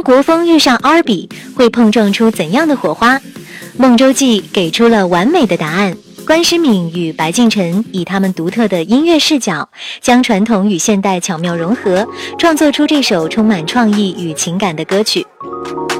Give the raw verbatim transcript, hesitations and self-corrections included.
当国风遇上 R 比，会碰撞出怎样的火花？孟周记给出了完美的答案。关诗敏与白敬晨以他们独特的音乐视角，将传统与现代巧妙融合，创作出这首充满创意与情感的歌曲。